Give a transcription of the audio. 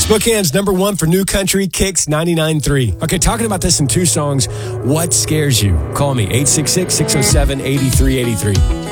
Spokane's number one for new country, Kicks 99.3. Okay, talking about this in two songs. What scares you? Call me, 866-607-8383.